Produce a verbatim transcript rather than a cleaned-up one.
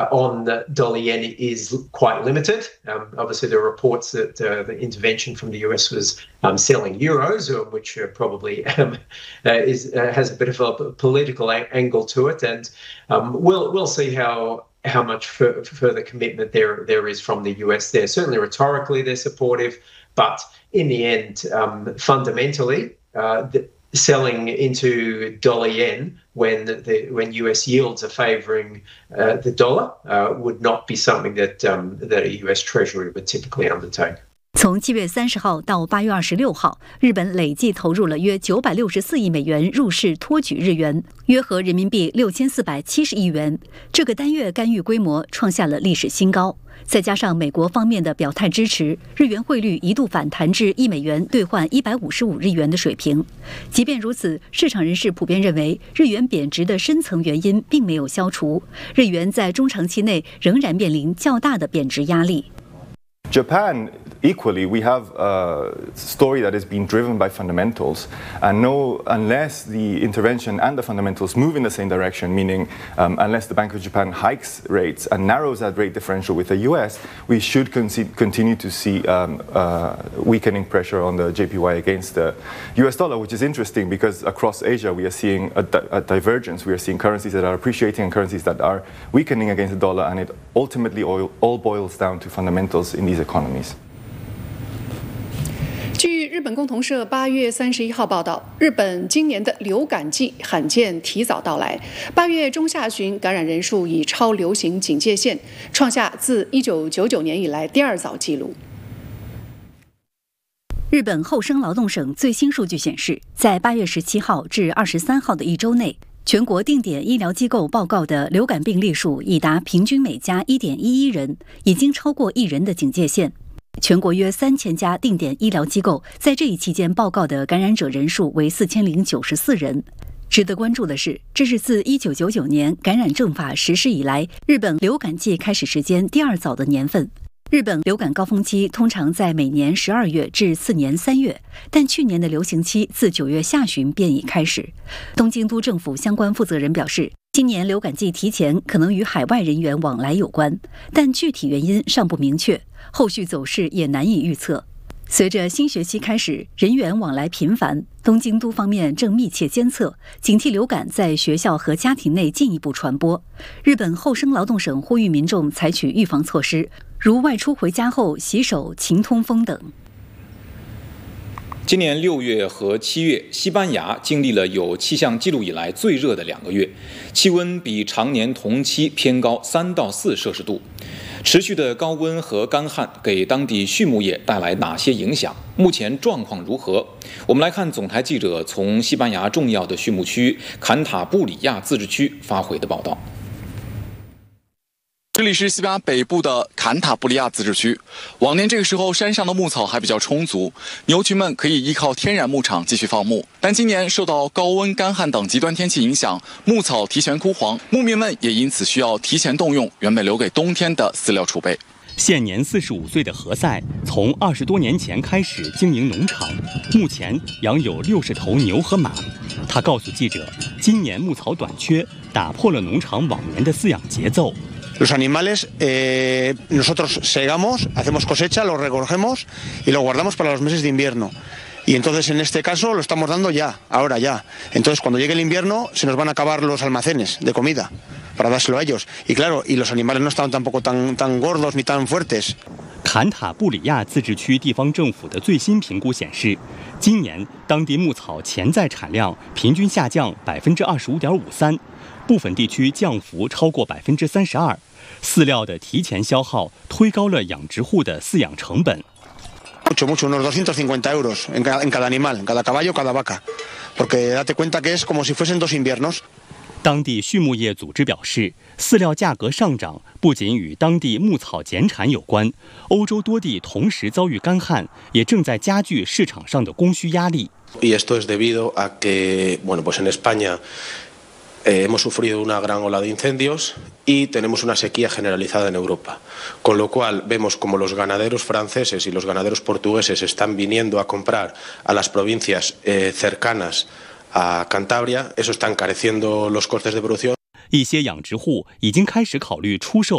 on the dollar yen is quite limited. Um, obviously, there are reports that uh, the intervention from the U S was um, selling euros, which uh, probably um, uh, is uh, has a bit of a political a- angle to it, and um, we'll we'll see how. how much f- further commitment there there is from the U S there. Certainly rhetorically they're supportive, but in the end, um, fundamentally, uh, the, selling into dollar yen when the when U S yields are favouring uh, the dollar uh, would not be something that um, that a U S Treasury would typically undertake. 从七月三十号到八月二十六号，日本累计投入了约九百六十四亿美元入市托举日元，约合人民币六千四百七十亿元。这个单月干预规模创下了历史新高。再加上美国方面的表态支持，日元汇率一度反弹至一美元兑换一百五十五日元的水平。即便如此，市场人士普遍认为，日元贬值的深层原因并没有消除，日元在中长期内仍然面临较大的贬值压力。 Japan, equally, we have a story that is being driven by fundamentals, and no, unless the intervention and the fundamentals move in the same direction, meaning um, unless the Bank of Japan hikes rates and narrows that rate differential with the U S, we should con- continue to see um, uh, weakening pressure on the J P Y against the U S dollar, which is interesting because across Asia we are seeing a, di- a divergence. We are seeing currencies that are appreciating and currencies that are weakening against the dollar, and it ultimately all, all boils down to fundamentals in these economies. 据日本共同社八月三十一号报道，日本今年的流感季罕见提早到来，八月中下旬感染人数已超流行警戒线，创下自一九九九年以来第二早纪录。 日本厚生劳动省最新数据显示，在八月十七号至二十三号的一周内，全国定点医疗机构报告的流感病例数已达平均每家 一点一一 人，已经超过一人的警戒线。全国约三千家定点医疗机构在这一期间报告的感染者人数为四千零九十四人。值得关注的是，这是自一九九九年感染政法实施以来，日本流感季开始时间第二早的年份。日本流感高峰期通常在每年十二月至次年三月，但去年的流行期自九月下旬便已开始。东京都政府相关负责人表示，今年流感季提前可能与海外人员往来有关，但具体原因尚不明确，后续走势也难以预测。随着新学期开始，人员往来频繁，东京都方面正密切监测，警惕流感在学校和家庭内进一步传播。日本厚生劳动省呼吁民众采取预防措施，如外出回家后洗手、勤通风等。 今年六月和七月，西班牙经历了有气象记录以来最热的两个月，气温比常年同期偏高三到四摄氏度。持续的高温和干旱给当地畜牧业带来哪些影响？目前状况如何？我们来看总台记者从西班牙重要的畜牧区坎塔布里亚自治区发回的报道。 这里是西班牙北部的坎塔布里亚自治区，往年这个时候山上的牧草还比较充足，牛群们可以依靠天然牧场继续放牧。但今年受到高温、干旱等极端天气影响，牧草提前枯黄，牧民们也因此需要提前动用原本留给冬天的饲料储备。 现年四十五岁的何塞，从二十多年前开始经营农场，目前养有六十头牛和马。他告诉记者，今年牧草短缺，打破了农场往年的饲养节奏。 Los animales, eh, nosotros segamos, hacemos cosecha, los recogemos y lo guardamos para los meses de invierno. Y entonces en este caso lo estamos dando ya, ahora ya. Entonces cuando llegue el invierno se nos van a acabar los almacenes de comida para dárselo a ellos. Y claro, y los animales no estaban tampoco tan, tan gordos ni tan fuertes. 坎塔布里亚自治区地方政府的最新评估显示，今年当地牧草潜在产量平均下降百分之二十五点五三，部分地区降幅超过百分之三十二。饲料的提前消耗推高了养殖户的饲养成本。 Mucho, mucho, unos doscientos cincuenta euros en cada, en cada animal, en cada caballo, cada vaca. Porque date cuenta que es como si fuesen dos inviernos. 当地畜牧业组织表示，饲料价格上涨不仅与当地牧草减产有关，欧洲多地同时遭遇干旱，也正在加剧市场上的供需压力。 Y esto es debido a que, bueno, pues en España。Eh, hemos sufrido una gran ola de incendios y tenemos una sequía generalizada en Europa, con lo cual vemos como los ganaderos franceses y los ganaderos portugueses están viniendo a comprar a las provincias eh, cercanas a Cantabria, eso está encareciendo los costes de producción. 一些养殖户已经开始考虑出售